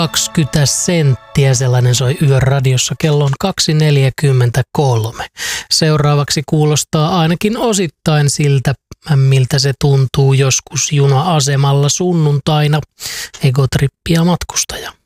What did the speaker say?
20 senttiä, sellainen soi Yön radiossa. Kello on 2.43. Seuraavaksi kuulostaa ainakin osittain siltä, miltä se tuntuu joskus juna-asemalla sunnuntaina. Egotrippiä matkustaja.